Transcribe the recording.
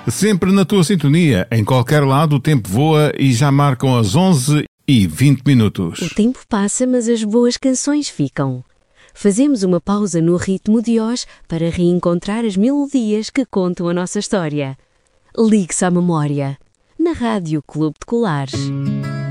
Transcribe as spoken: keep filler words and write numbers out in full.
Sempre na tua sintonia, em qualquer lado o tempo voa e já marcam as onze e vinte minutos. O tempo passa, mas as boas canções ficam. Fazemos uma pausa no ritmo de hoje para reencontrar as melodias que contam a nossa história. Ligue-se à memória, na Rádio Clube de Colares.